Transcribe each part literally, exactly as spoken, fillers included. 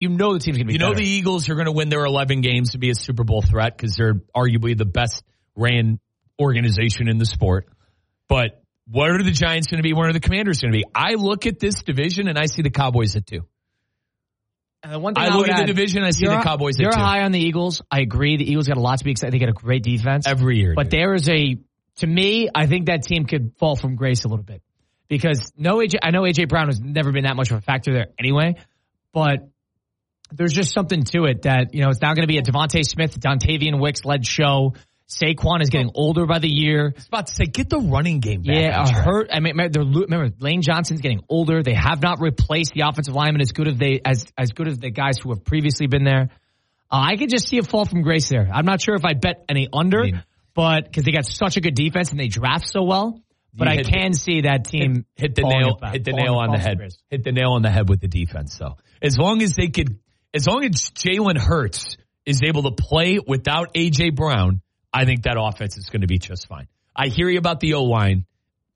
You know the team's going to be You know better. the Eagles are going to win their eleven games to be a Super Bowl threat because they're arguably the best ran organization in the sport. But what are the Giants going to be? What are the Commanders going to be? I look at this division and I see the Cowboys at two. And the one thing I, I look at add, the division and I see the Cowboys at you're two. You're high on the Eagles. I agree. The Eagles got a lot to be excited. They got a great defense. Every year. But dude. there is a, to me, I think that team could fall from grace a little bit. Because no A J, I know A J Brown has never been that much of a factor there anyway, but there's just something to it that, you know, it's now going to be a Devontae Smith, Dontavian Wicks-led show. Saquon is getting older by the year. I was about to say, get the running game back. Yeah, a hurt. I mean, they're, remember, Lane Johnson's getting older. They have not replaced the offensive lineman as good as they as as good as the guys who have previously been there. Uh, I could just see a fall from grace there. I'm not sure if I bet any under, I mean, but because they got such a good defense and they draft so well. But I can the, see that team hit, hit the nail, back, hit the nail on the head, grace. hit the nail on the head with the defense. So as long as they could, as long as Jalen Hurts is able to play without A J Brown, I think that offense is going to be just fine. I hear you about the O-line.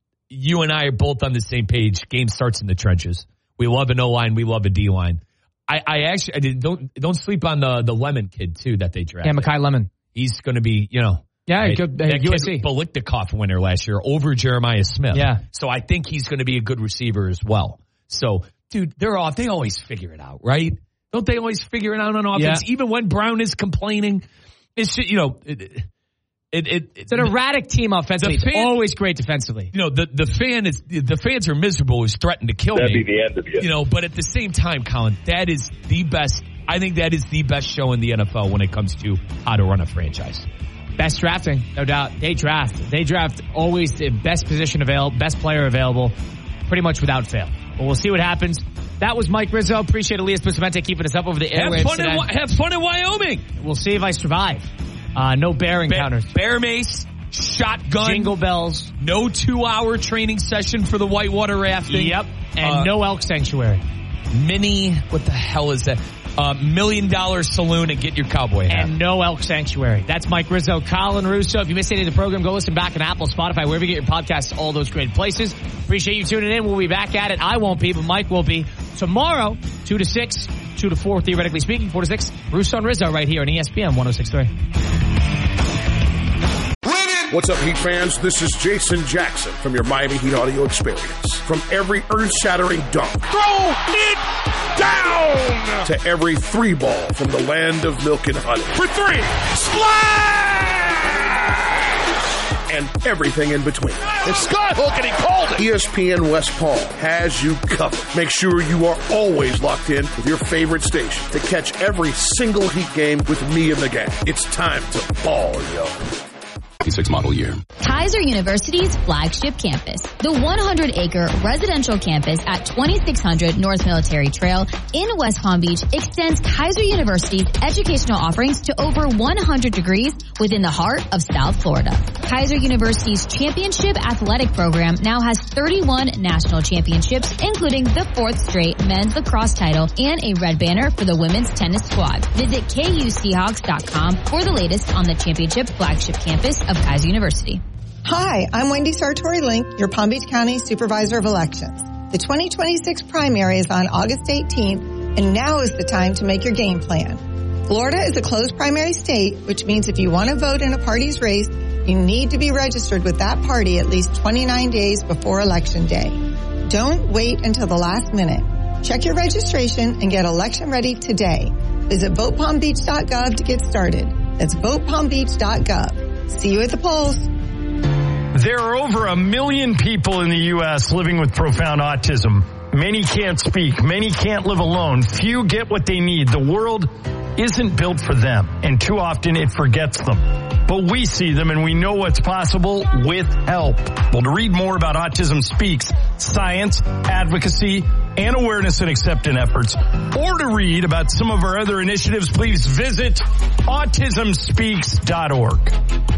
You and I are both on the same page. Game starts in the trenches. We love an O-line. We love a D-line. I, I actually I did, don't don't sleep on the the Lemon kid too that they drafted. Yeah, Mekhi Lemon. He's going to be, you know. Yeah, right? good, that U S C. kid Biletnikoff winner last year over Jeremiah Smith. Yeah. So I think he's going to be a good receiver as well. So, dude, they're off. They always figure it out, right? Don't they always figure it out on offense? Yeah. Even when Brown is complaining, it's just, you know. It, It, it, it's an erratic team offensively. Fan, it's always great defensively. You know, the, the fan is the fans are miserable who's threatened to kill That'd me. That'd be the end of you. You know, but at the same time, Colin, that is the best. I think that is the best show in the N F L when it comes to how to run a franchise. Best drafting, no doubt. They draft. They draft always the best position available, best player available, pretty much without fail. But we'll see what happens. That was Mike Rizzo. Appreciate Elias Bustamante keeping us up over the airwaves have fun today. In, have fun in Wyoming. We'll see if I survive. Uh, no bear encounters. Bear mace. Shotgun. Jingle bells. No two-hour training session for the whitewater rafting. Yep. And uh, no elk sanctuary. Mini, what the hell is that? Uh, million dollar saloon and get your cowboy hat. And no elk sanctuary. That's Mike Rizzo, Colin Russo. If you missed any of the program, go listen back on Apple, Spotify, wherever you get your podcasts, all those great places. Appreciate you tuning in. We'll be back at it. I won't be, but Mike will be tomorrow, two to six, two to four, theoretically speaking, four to six. Russo and Rizzo right here on E S P N one oh six point three. What's up, Heat fans? This is Jason Jackson from your Miami Heat audio experience. From every earth-shattering dunk, throw it down, to every three ball from the land of milk and honey. For three, splash! And everything in between. It's Scott Hook and he called it. E S P N West Palm has you covered. Make sure you are always locked in with your favorite station to catch every single Heat game with me and the gang. It's time to ball, yo. six model year. Kaiser University's flagship campus, the one hundred acre residential campus at twenty-six hundred North Military Trail in West Palm Beach, extends Kaiser University's educational offerings to over one hundred degrees within the heart of South Florida. Kaiser University's championship athletic program now has thirty-one national championships, including the fourth straight men's lacrosse title and a red banner for the women's tennis squad. Visit K U Seahawks dot com for the latest on the championship flagship campus of Kaiser University. Hi, I'm Wendy Sartori-Link, your Palm Beach County Supervisor of Elections. The twenty twenty-six primary is on August eighteenth, and now is the time to make your game plan. Florida is a closed primary state, which means if you want to vote in a party's race, you need to be registered with that party at least twenty-nine days before Election Day. Don't wait until the last minute. Check your registration and get election ready today. Visit vote palm beach dot gov to get started. That's vote palm beach dot gov. See you at the polls. There are over a million people in the U S living with profound autism. Many can't speak. Many can't live alone. Few get what they need. The world isn't built for them, and too often it forgets them. But we see them, and we know what's possible with help. Well, to read more about Autism Speaks, science, advocacy, and awareness and acceptance efforts, or to read about some of our other initiatives, please visit autism speaks dot org.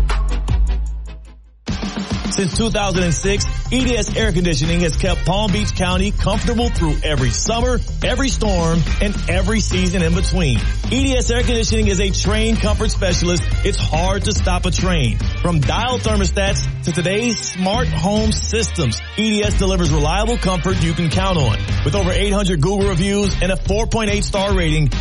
Since two thousand six, E D S Air Conditioning has kept Palm Beach County comfortable through every summer, every storm, and every season in between. E D S Air Conditioning is a trained comfort specialist. It's hard to stop a train. From dial thermostats to today's smart home systems, E D S delivers reliable comfort you can count on. With over eight hundred Google reviews and a four point eight star rating,